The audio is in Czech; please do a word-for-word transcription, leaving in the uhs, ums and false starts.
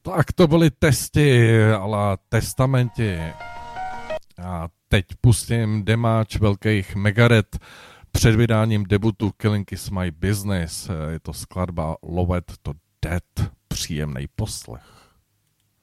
Tak to byly testy, ale testamenti. A teď pustím demáč velkých Megadeth před vydáním debutu Killing is my business. Je to skladba Loved to Death. Příjemnej poslech.